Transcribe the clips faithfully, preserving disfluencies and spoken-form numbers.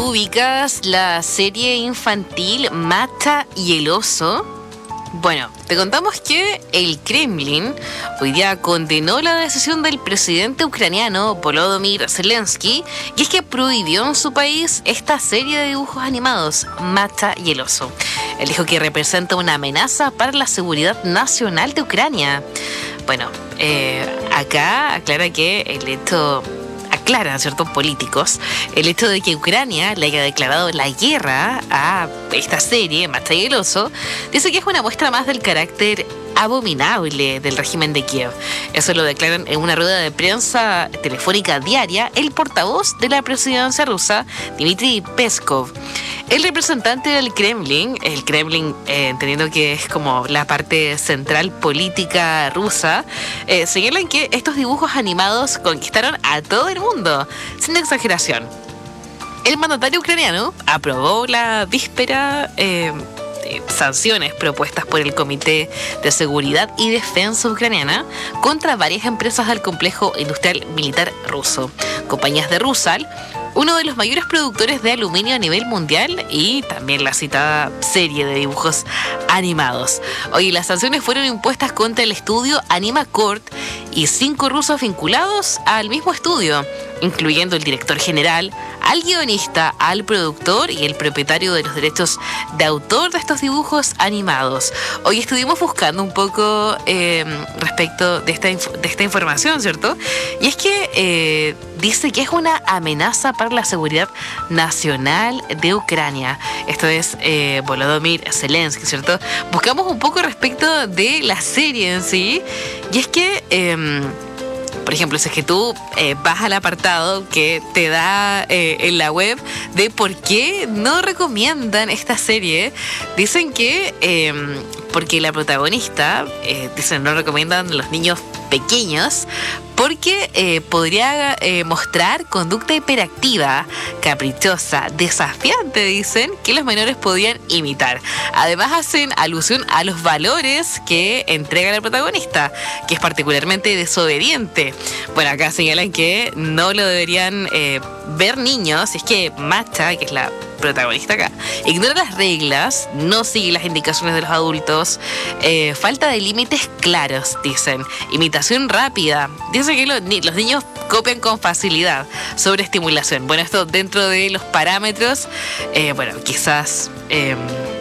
ubicas la serie infantil Mata y el oso? Bueno, te contamos que el Kremlin hoy día condenó la decisión del presidente ucraniano Volodymyr Zelensky, y es que prohibió en su país esta serie de dibujos animados, Mata y el oso. Él dijo que representa una amenaza para la seguridad nacional de Ucrania. Bueno, eh, acá aclara que el hecho... aclaran ciertos políticos el hecho de que Ucrania le haya declarado la guerra a esta serie, Mata y el oso, dice que es una muestra más del carácter abominable del régimen de Kiev. Eso lo declaran en una rueda de prensa telefónica diaria el portavoz de la presidencia rusa, Dmitry Peskov. El representante del Kremlin, el Kremlin eh, entendiendo que es como la parte central política rusa, eh, señalan que estos dibujos animados conquistaron a todo el mundo, sin exageración. El mandatario ucraniano aprobó la víspera eh, eh, sanciones propuestas por el Comité de Seguridad y Defensa ucraniana contra varias empresas del complejo industrial militar ruso, compañías de Rusal, uno de los mayores productores de aluminio a nivel mundial, y también la citada serie de dibujos animados. Hoy las sanciones fueron impuestas contra el estudio AnimaCorp y cinco rusos vinculados al mismo estudio, incluyendo el director general, al guionista, al productor y el propietario de los derechos de autor de estos dibujos animados. Hoy estuvimos buscando un poco eh, respecto de esta, de esta información, ¿cierto? Y es que eh, dice que es una amenaza para la seguridad nacional de Ucrania. Esto es eh, Volodymyr Zelensky, ¿cierto? Buscamos un poco respecto de la serie en sí, y es que... Eh, Por ejemplo, si es que tú eh, vas al apartado que te da eh, en la web de por qué no recomiendan esta serie, dicen que eh, porque la protagonista, eh, dicen no recomiendan los niños pequeños porque eh, podría eh, mostrar conducta hiperactiva, caprichosa, desafiante, dicen, que los menores podían imitar. Además hacen alusión a los valores que entrega la protagonista, que es particularmente desobediente. Bueno, acá señalan que no lo deberían eh, ver niños, es que Macha, que es la protagonista acá, ignora las reglas, no sigue las indicaciones de los adultos, eh, falta de límites claros, dicen, imitación rápida, dicen que los, los niños copian con facilidad, sobreestimulación. Bueno, esto dentro de los parámetros, eh, bueno, quizás... Eh,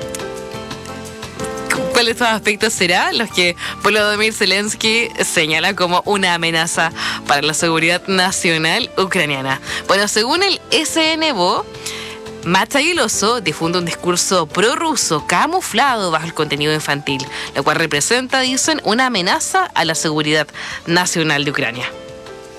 ¿Cuáles de estos aspectos será los que Volodymyr Zelensky señala como una amenaza para la seguridad nacional ucraniana? Bueno, según el S N B O, Mata y el oso difunde un discurso prorruso camuflado bajo el contenido infantil, lo cual representa, dicen, una amenaza a la seguridad nacional de Ucrania.